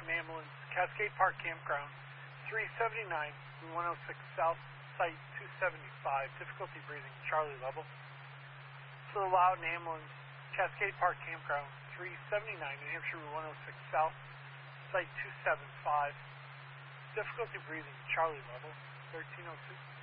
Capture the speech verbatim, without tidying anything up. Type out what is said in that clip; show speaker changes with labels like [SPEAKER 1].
[SPEAKER 1] Loudoun Ambulance, Cascade Park Campground, three seventy-nine, one oh six South, Site two seventy-five, difficulty breathing, Charlie level. To the Loudoun Ambulance, Cascade Park Campground, three seventy-nine, New Hampshire Route one oh six South, Site two seventy-five, difficulty breathing, Charlie level, thirteen oh two.